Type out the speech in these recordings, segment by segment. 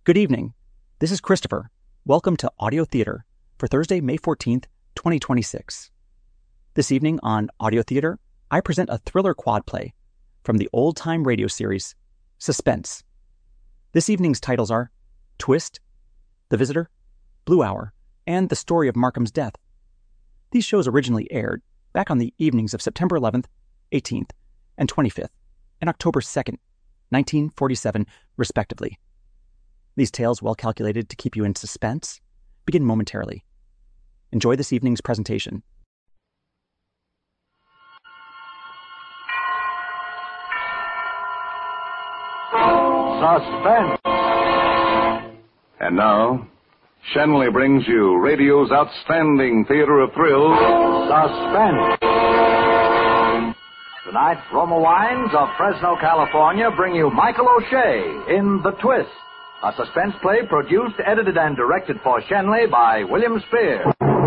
Good evening. This is Christopher. Welcome to Audio Theater for Thursday, May 14th, 2026. This evening on Audio Theater, I present a thriller quad play from the old-time radio series, Suspense. This evening's titles are Twist, The Visitor, Blue Hour, and The Story of Markham's Death. These shows originally aired back on the evenings of September 11th, 18th, and 25th, and October 2nd, 1947, respectively. These tales, well calculated to keep you in suspense, begin momentarily. Enjoy this evening's presentation. Suspense. And now, Shenley brings you radio's outstanding theater of thrills, Suspense. Tonight, Roma Wines of Fresno, California bring you Michael O'Shea in The Twist, a suspense play produced, edited, and directed for Shenley by William Spear.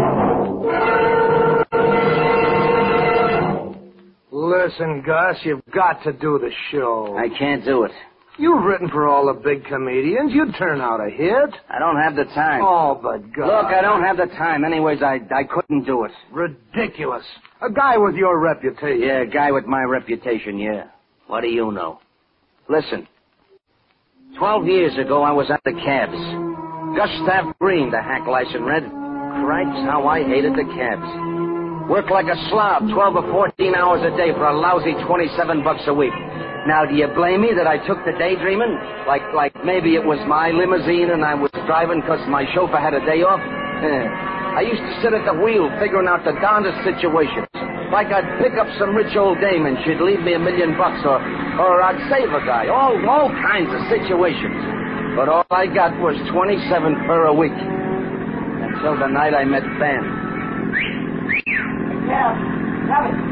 Listen, Gus, you've got to do the show. I can't do it. You've written for all the big comedians. You'd turn out a hit. I don't have the time. Oh, but Gus. Look, I don't have the time. Anyways, I couldn't do it. Ridiculous. A guy with your reputation. Yeah, a guy with my reputation, yeah. What do you know? Listen. 12 years ago, I was at the cabs. Gustav Green, the hack license read. Cripes, how I hated the cabs. Worked like a slob 12 or 14 hours a day for a lousy $27 a week. Now, do you blame me that I took to daydreaming? Like maybe it was my limousine and I was driving because my chauffeur had a day off? I used to sit at the wheel figuring out the darndest situations. Like I'd pick up some rich old dame and she'd leave me $1 million or I'd save a guy. All kinds of situations. But all I got was 27 per a week. Until the night I met Van. Yeah, have it.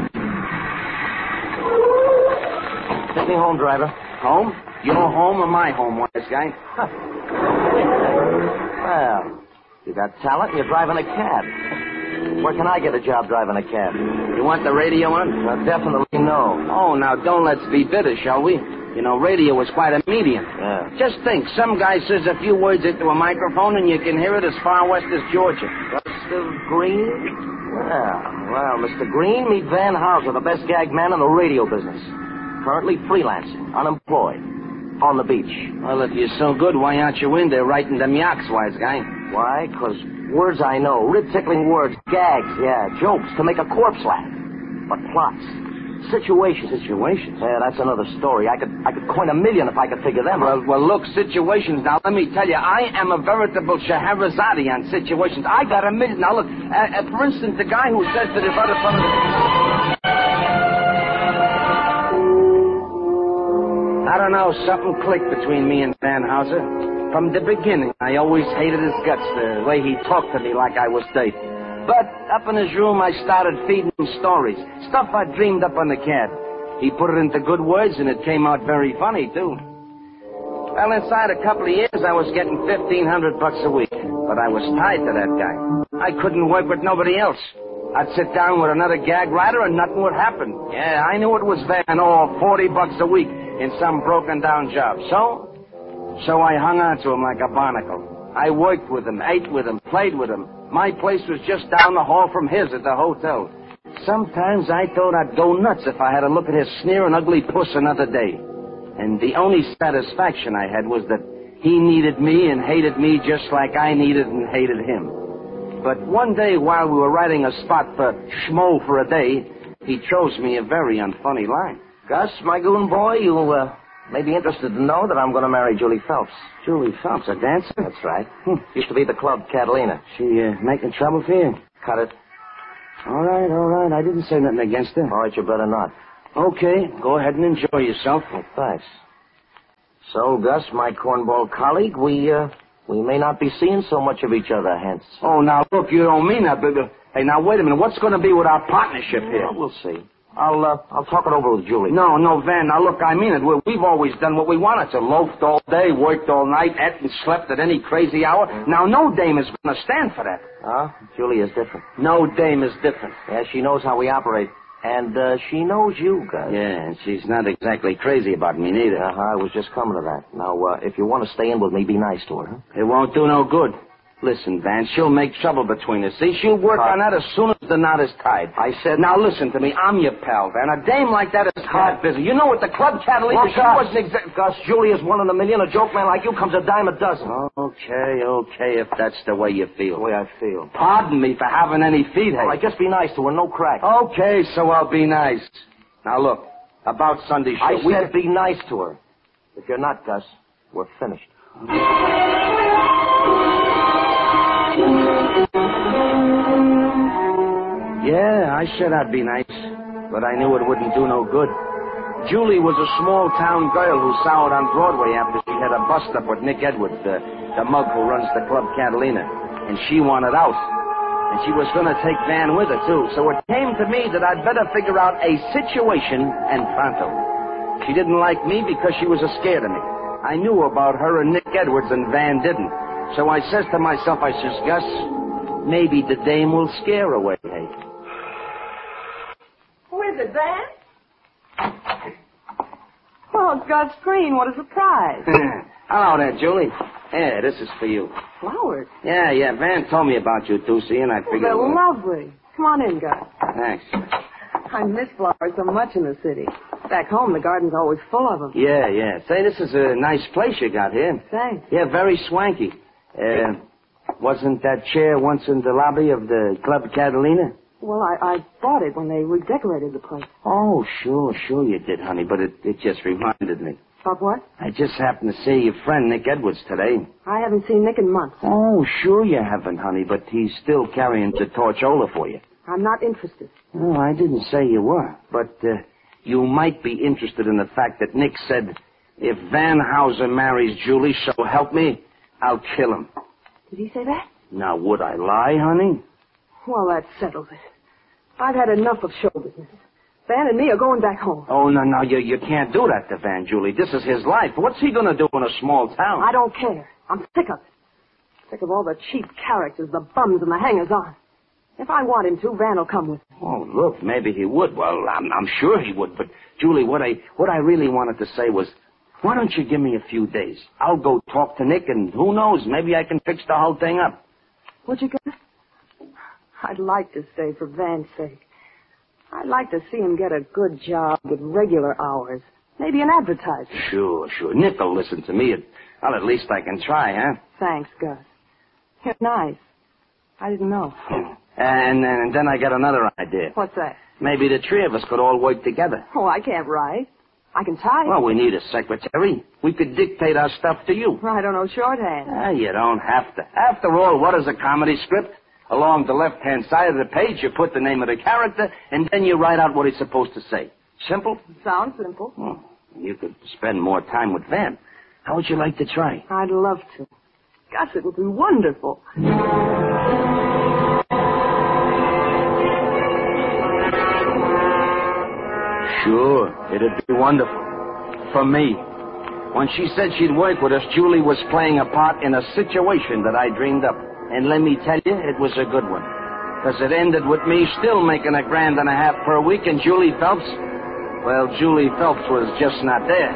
Take me home, driver. Home? Your home or my home, wise guy? Huh. Well, you got talent and you're driving a cab. Where can I get a job driving a cab? You want the radio on? Definitely no. Oh, now don't let's be bitter, shall we? You know, radio is quite a medium. Yeah. Just think, some guy says a few words into a microphone and you can hear it as far west as Georgia. Gustav Green? Well, Mr. Green, meet Van Houser, the best gag man in the radio business. Currently freelancing, unemployed, on the beach. Well, if you're so good, why aren't you in there writing them yaks, wise guy? Why? 'Cause words I know, rib-tickling words, gags, yeah, jokes to make a corpse laugh. But plots, situations. Situations? Yeah, that's another story. I could coin $1 million if I could figure them out. Well, look, situations. Now, let me tell you, I am a veritable Scheherazade on situations. I got $1 million. Now, look, for instance, the guy who says to this other fellow... I don't know, something clicked between me and Van Houser. From the beginning, I always hated his guts, the way he talked to me like I was dirt. But up in his room, I started feeding him stories, stuff I dreamed up on the cab. He put it into good words, and it came out very funny, too. Well, inside a couple of years, I was getting $1,500 a week, but I was tied to that guy. I couldn't work with nobody else. I'd sit down with another gag writer, and nothing would happen. Yeah, I knew it was Van, all $40 a week in some broken-down job. So I hung on to him like a barnacle. I worked with him, ate with him, played with him. My place was just down the hall from his at the hotel. Sometimes I thought I'd go nuts if I had to look at his sneering ugly puss another day. And the only satisfaction I had was that he needed me and hated me just like I needed and hated him. But one day while we were writing a spot for Schmo for a Day, he chose me a very unfunny line. Gus, my goon boy, you may be interested to know that I'm going to marry Julie Phelps. Julie Phelps, a dancer? That's right. Used to be the club Catalina. She making trouble for you? Cut it. All right. I didn't say nothing against her. All right, you better not. Okay, go ahead and enjoy yourself. Well, thanks. So, Gus, my cornball colleague, we may not be seeing so much of each other hence. Oh, now, look, you don't mean that, but... Hey, now, wait a minute. What's going to be with our partnership here? Well, we'll see. I'll talk it over with Julie. No, Van. Now, look, I mean it. We've always done what we wanted to. Loafed all day, worked all night, ate and slept at any crazy hour. Now, no dame is going to stand for that. Julie is different. No dame is different. Yeah, she knows how we operate. And she knows you, Gus. Yeah, and she's not exactly crazy about me neither. I was just coming to that. Now, if you want to stay in with me, be nice to her. Huh? It won't do no good. Listen, Van, she'll make trouble between us. See, she'll work on that as soon as the knot is tied. I said... Now, listen to me. I'm your pal, Van. A dame like that is hard busy. You know what the Club Catalina... Well, wasn't exactly... Gus, Julie is 1 in a million. A joke man like you comes a dime a dozen. Okay, if that's the way you feel. The way I feel. Pardon me for having any feet, hey? All right, just be nice to her. No crack. Okay, so I'll be nice. Now, look, about Sunday show... I said be nice to her. If you're not, Gus, we're finished. Yeah, I said I'd be nice, but I knew it wouldn't do no good. Julie was a small-town girl who soured on Broadway after she had a bust-up with Nick Edwards, the mug who runs the Club Catalina, and she wanted out. And she was going to take Van with her, too, so it came to me that I'd better figure out a situation and pronto. She didn't like me because she was scared of me. I knew about her and Nick Edwards, and Van didn't. So I says to myself, I says, Gus, maybe the dame will scare away, hey? Who is it, Van? Oh, Gus Green, what a surprise. Hello there, Julie. Yeah, this is for you. Flowers? Yeah, Van told me about you, Doocy, and I figured... They're lovely. Come on in, Gus. Thanks. I miss flowers so much in the city. Back home, the garden's always full of them. Yeah. Say, this is a nice place you got here. Thanks. Yeah, very swanky. Wasn't that chair once in the lobby of the Club Catalina? Well, I bought it when they redecorated the place. Oh, sure you did, honey, but it just reminded me. About what? I just happened to see your friend Nick Edwards today. I haven't seen Nick in months. Oh, sure you haven't, honey, but he's still carrying the torchola for you. I'm not interested. Oh, I didn't say you were, but you might be interested in the fact that Nick said, if Van Houser marries Julie, so help me, I'll kill him. Did he say that? Now, would I lie, honey? Well, that settles it. I've had enough of show business. Van and me are going back home. Oh, no, you can't do that to Van, Julie. This is his life. What's he going to do in a small town? I don't care. I'm sick of it. Sick of all the cheap characters, the bums and the hangers-on. If I want him to, Van will come with me. Oh, look, maybe he would. Well, I'm sure he would. But, Julie, what I really wanted to say was, why don't you give me a few days? I'll go talk to Nick, and who knows, maybe I can fix the whole thing up. Would you, Gus? I'd like to stay for Van's sake. I'd like to see him get a good job with regular hours. Maybe an advertiser. Sure. Nick will listen to me. Well, at least I can try, huh? Thanks, Gus. You're nice. I didn't know. And then I got another idea. What's that? Maybe the three of us could all work together. Oh, I can't write. I can type. Well, we need a secretary. We could dictate our stuff to you. I don't know shorthand. You don't have to. After all, what is a comedy script? Along the left-hand side of the page, you put the name of the character, and then you write out what he's supposed to say. Simple? Sounds simple. Oh, you could spend more time with Van. How would you like to try? I'd love to. Gus, it would be wonderful. Sure, it'd be wonderful. For me. When she said she'd work with us, Julie was playing a part in a situation that I dreamed up. And let me tell you, it was a good one. Because it ended with me still making $1.5 grand per week, and Julie Phelps, well, Julie Phelps was just not there.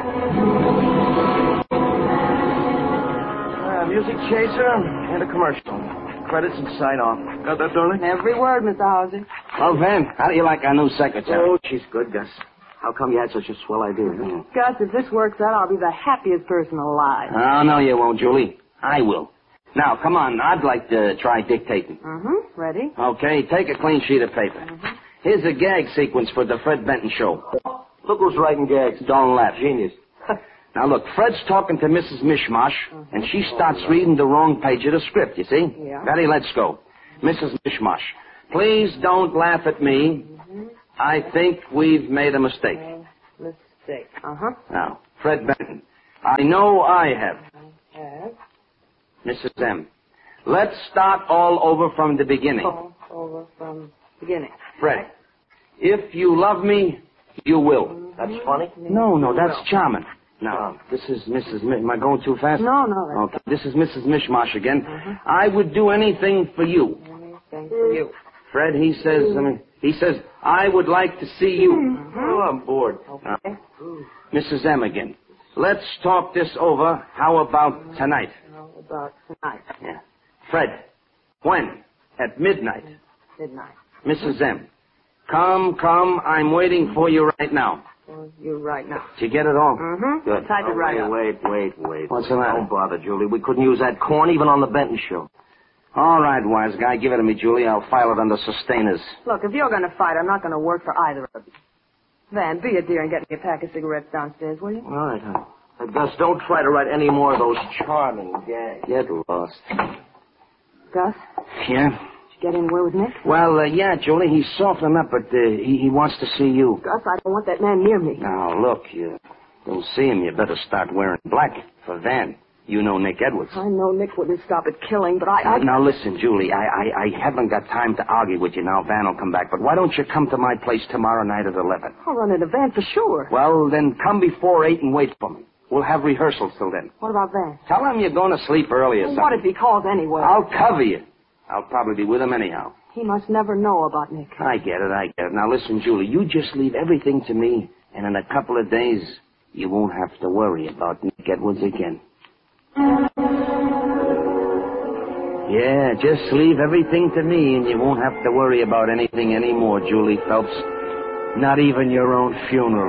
Music chaser and a commercial. Credits and sign off. Got that, darling? Every word, Mr. Hauser. Well, Van, how do you like our new secretary? Oh, she's good, Gus. How come you had such a swell idea? Huh? Gus, if this works out, I'll be the happiest person alive. Oh, no, you won't, Julie. I will. Now, come on. I'd like to try dictating. Mm-hmm. Ready? Okay, take a clean sheet of paper. Mm-hmm. Here's a gag sequence for the Fred Benton show. Look who's writing gags. Don't laugh. Genius. Now, look, Fred's talking to Mrs. Mishmash, and she starts reading the wrong page of the script, you see? Yeah. Ready? Let's go. Mrs. Mishmash, please don't laugh at me. I think we've made a mistake. Mistake. Uh-huh. Now, Fred Benton, I know I have. Have. Mrs. M, let's start all over from the beginning. All over from beginning. Fred, if you love me, you will. That's funny? No, that's charming. Now, this is Mrs. Am I going too fast? No. Okay, this is Mrs. Mishmash again. I would do anything for you. Anything for you. Fred, he says, He says, I would like to see you. Mm-hmm. Oh, I'm bored. Okay. Mrs. M again. Let's talk this over. How about tonight? How about tonight? Yeah. Fred, when? At midnight. Midnight. Mrs. M. Come. I'm waiting for you right now. For you right now. Did you get it all? Mm-hmm. Good. Type it right up. Wait. What's the matter? Don't bother, Julie. We couldn't use that corn even on the Benton show. All right, wise guy. Give it to me, Julie. I'll file it under sustainers. Look, if you're going to fight, I'm not going to work for either of you. Van, be a dear and get me a pack of cigarettes downstairs, will you? All right, huh? Gus, don't try to write any more of those charming gags. Get lost. Gus, Yeah? did you get anywhere with Nick? Well, yeah, Julie. He's softening up, but he wants to see you. Gus, I don't want that man near me. Now, look, you don't see him. You better start wearing black for Van. You know Nick Edwards. I know Nick wouldn't stop at killing, but I... Now, listen, Julie, I haven't got time to argue with you now. Van will come back. But why don't you come to my place tomorrow night at 11? I'll run into Van for sure. Well, then come before 8 and wait for me. We'll have rehearsals till then. What about Van? Tell him you're going to sleep early or something. What if he calls anyway? I'll cover you. I'll probably be with him anyhow. He must never know about Nick. I get it. Now, listen, Julie, you just leave everything to me, and in a couple of days, you won't have to worry about Nick Edwards again. Yeah, just leave everything to me, and you won't have to worry about anything anymore, Julie Phelps. Not even your own funeral.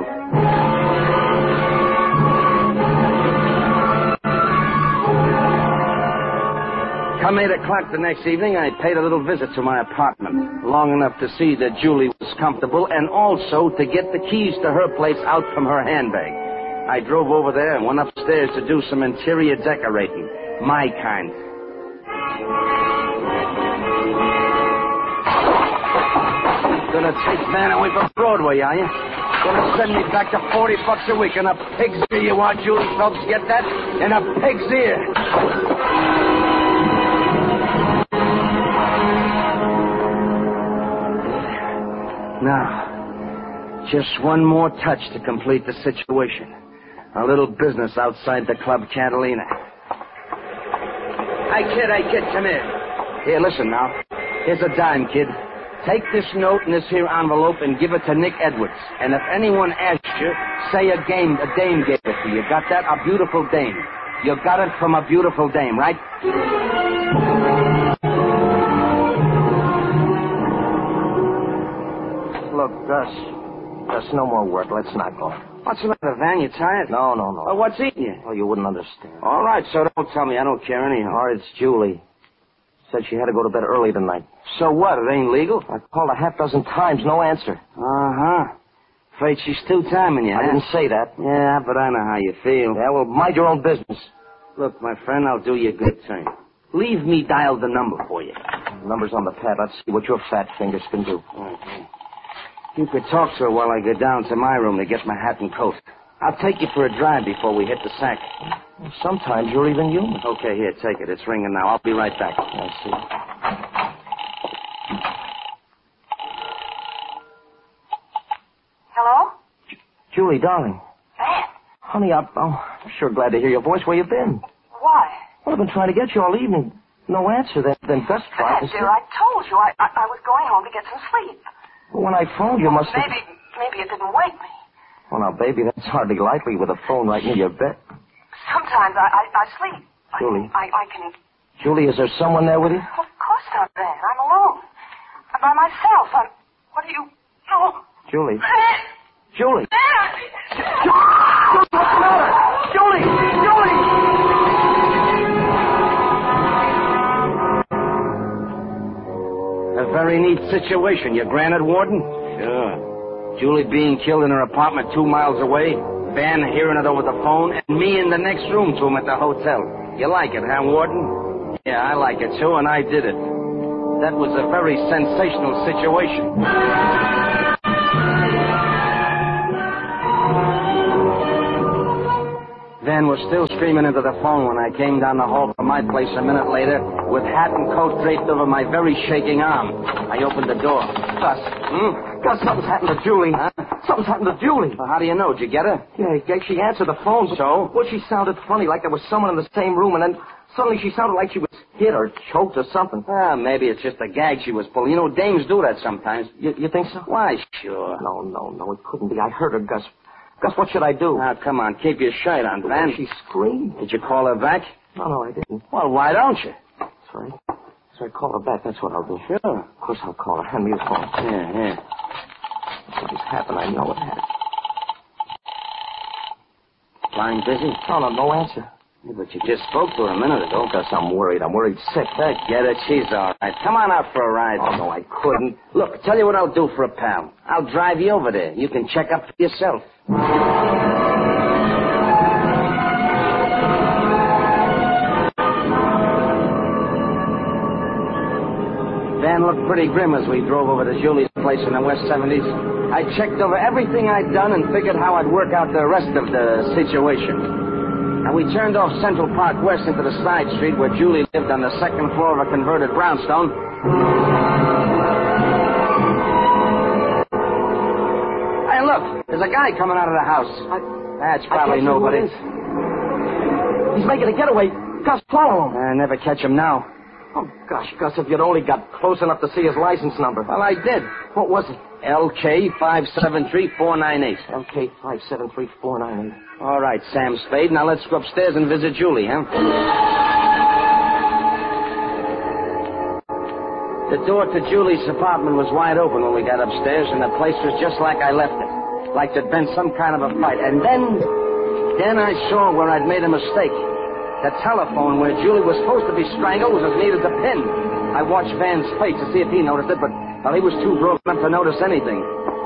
Come 8 o'clock the next evening, I paid a little visit to my apartment, long enough to see that Julie was comfortable and also to get the keys to her place out from her handbag. I drove over there and went upstairs to do some interior decorating. My kind. Gonna take Van away from Broadway, are you? Gonna send me back to $40 a week and a pig's ear. You want, Julie Phelps? Get that? And a pig's ear. Now, just one more touch to complete the situation. A little business outside the Club Catalina. Hey, kid, come here. Here, listen now. Here's a dime, kid. Take this note in this here envelope and give it to Nick Edwards. And if anyone asks you, say a dame gave it to you. Got that? A beautiful dame. You got it from a beautiful dame, right? Look, Gus, no more work. Let's not go. What's the matter, Van? You tired? No. Oh, what's eating you? Oh, you wouldn't understand. All right, so don't tell me. I don't care anyhow. Or it's Julie. Said she had to go to bed early tonight. So what? It ain't legal? I called a half dozen times, no answer. Uh-huh. Afraid she's two-timing you, I huh? didn't say that. Yeah, but I know how you feel. Yeah, well, mind your own business. Look, my friend, I'll do you a good turn. Leave me dial the number for you. The number's on the pad. Let's see what your fat fingers can do. Okay. You could talk to her while I go down to my room to get my hat and coat. I'll take you for a drive before we hit the sack. Well, sometimes you're even human. Okay, here, take it. It's ringing now. I'll be right back. I see. Hello? Julie, darling. Van? Honey, I'm sure glad to hear your voice. Where you been? Why? Well, I've been trying to get you all evening. No answer. Then Gus tried to... Van, dear, I told you. I was going home to get some sleep. Well, when I phoned, you must have... Maybe it didn't wake me. Well, now, baby, that's hardly likely with a phone right near your bed. Sometimes I sleep. Julie. I can... Julie, is there someone there with you? Of course not, Van. I'm alone. I'm by myself. What are you... Oh. Julie. Van! Julie! Van! What's the matter? Julie! A very neat situation, you granted, Warden? Sure. Julie being killed in her apartment 2 miles away, Van hearing it over the phone, and me in the next room to him at the hotel. You like it, huh, Warden? Yeah, I like it, too, and I did it. That was a very sensational situation. Van was still screaming into the phone when I came down the hall from my place a minute later with hat and coat draped over my very shaking arm. I opened the door. Gus. Gus, something's happened to Julie. Huh? Something's happened to Julie. Well, how do you know? Did you get her? Yeah, she answered the phone. So? Well, she sounded funny, like there was someone in the same room, and then suddenly she sounded like she was hit or choked or something. Maybe it's just a gag she was pulling. You know, dames do that sometimes. You think so? Why, sure. No, it couldn't be. I heard her, Gus. Gus, what should I do? Now, come on, keep your shirt on, Van. She screamed. Did you call her back? No, I didn't. Well, why don't you? That's right. So I call her back. That's what I'll do. Sure. Of course I'll call her. Hand me your phone. Yeah. What just happened? I know it had. Line busy? No answer. Yeah, but you just spoke to her a minute ago. Gus, I'm worried. I'm worried sick. Forget it. She's all right. Come on out for a ride. Oh, no, I couldn't. Look, tell you what I'll do for a pal. I'll drive you over there. You can check up for yourself. Van looked pretty grim as we drove over to Julie's place in the West 70s. I checked over everything I'd done and figured how I'd work out the rest of the situation. And we turned off Central Park West into the side street where Julie lived on the second floor of a converted brownstone. Hey, look, there's a guy coming out of the house. That's probably nobody. He's making a getaway. Gus, follow him. I never catch him now. Oh, gosh, Gus, if you'd only got close enough to see his license number. Well, I did. What was it? LK573498. LK573498. All right, Sam Spade. Now let's go upstairs and visit Julie, huh? The door to Julie's apartment was wide open when we got upstairs, and the place was just like I left it. Like there'd been some kind of a fight. And then I saw where I'd made a mistake. The telephone where Julie was supposed to be strangled was as neat as a pin. I watched Van's face to see if he noticed it, but he was too broken up to notice anything.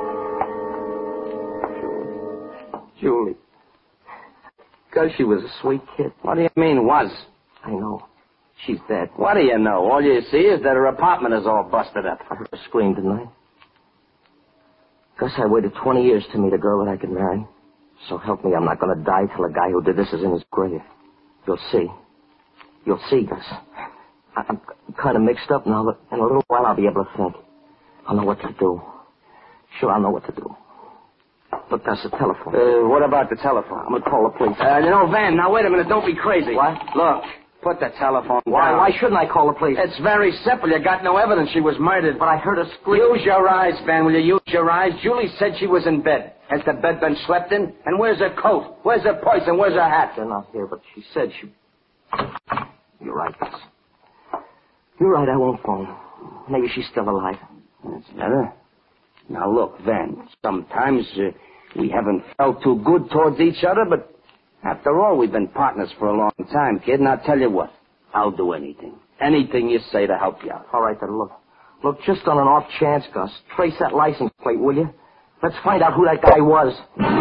Julie. Gus, she was a sweet kid. What do you mean, was? I know. She's dead. What do you know? All you see is that her apartment is all busted up. I heard her scream, didn't I? Gus, I waited 20 years to meet a girl that I could marry. So help me, I'm not going to die till the guy who did this is in his grave. You'll see. You'll see, Gus. I'm kind of mixed up now, but in a little while I'll be able to think. I'll know what to do. Sure, I'll know what to do. Look, Gus, the telephone. What about the telephone? I'm going to call the police. Van, now wait a minute. Don't be crazy. What? Look, put the telephone down. Why shouldn't I call the police? It's very simple. You got no evidence she was murdered. But I heard her scream. Use your eyes, Van. Will you use your eyes? Julie said she was in bed. Has the bed been slept in? And where's her coat? Where's her purse? And where's her hat? They're not here, but she said she... You're right, Gus. You're right, I won't phone. Maybe she's still alive. That's better. Now, look, Van, sometimes we haven't felt too good towards each other, but after all, we've been partners for a long time, kid, and I'll tell you what. I'll do anything. Anything you say to help you out. All right, then, look. Look, just on an off chance, Gus, trace that license plate, will you? Let's find out who that guy was.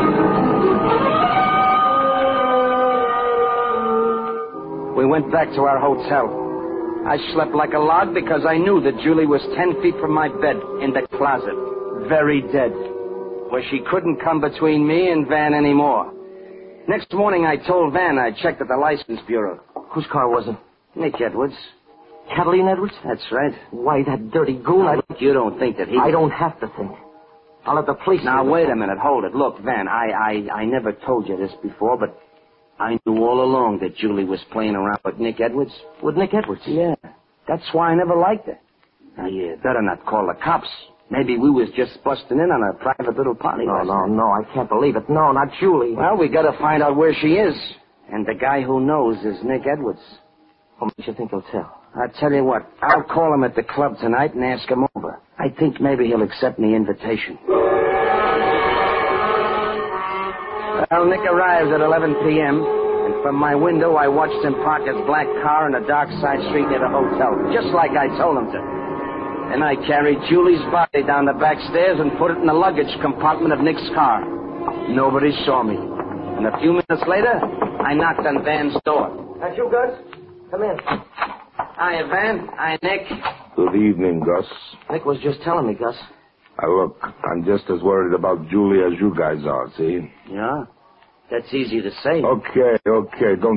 We went back to our hotel. I slept like a log because I knew that Julie was 10 feet from my bed in the closet, very dead, where she couldn't come between me and Van anymore. Next morning, I told Van I checked at the license bureau. Whose car was it? Nick Edwards. Catalina Edwards? That's right. Why, that dirty goon... You don't think that he... I don't have to think. I'll let the police... Now, wait a minute. Hold it. Look, Van, I never told you this before, but I knew all along that Julie was playing around with Nick Edwards. With Nick Edwards? Yeah. That's why I never liked her. Now, you better not call the cops. Maybe we was just busting in on a private little party. No, I can't believe it. No, not Julie. Well, we gotta find out where she is. And the guy who knows is Nick Edwards. What makes you think he'll tell? I'll tell you what. I'll call him at the club tonight and ask him over. I think maybe he'll accept my invitation. Well, Nick arrives at 11 p.m., and from my window I watched him park his black car on a dark side street near the hotel, just like I told him to. Then I carried Julie's body down the back stairs and put it in the luggage compartment of Nick's car. Nobody saw me. And a few minutes later, I knocked on Van's door. That's you, Gus? Come in. Hiya, Van. Hi, Nick. Good evening, Gus. Nick was just telling me, Gus. Look, I'm just as worried about Julie as you guys are, see? Yeah? That's easy to say. Okay, don't